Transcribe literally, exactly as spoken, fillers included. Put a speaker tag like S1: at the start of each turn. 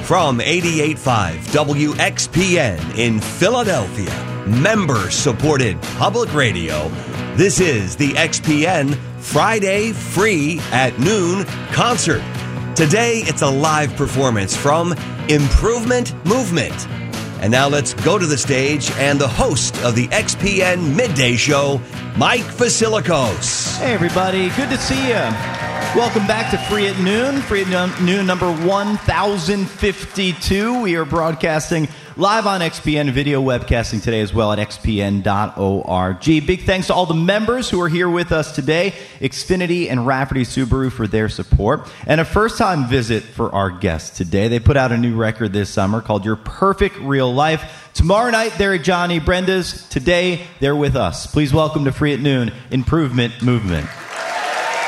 S1: From eighty-eight point five W X P N in Philadelphia, member-supported public radio, this is the X P N Friday Free at Noon concert. Today, it's a live performance from Improvement Movement. And now let's go to the stage and the host of the X P N Midday Show, Mike Vasilikos.
S2: Hey, everybody. Good to see you. Welcome back to Free at Noon. Free at Noon number one thousand fifty-two. We are broadcasting live on X P N, video webcasting today as well at x p n dot org. Big thanks to all the members who are here with us today, Xfinity and Rafferty Subaru for their support, and a first-time visit for our guests today. They put out a new record this summer called Your Perfect Real Life. Tomorrow night, they're at Johnny Brenda's. Today, they're with us. Please welcome to Free at Noon, Improvement Movement.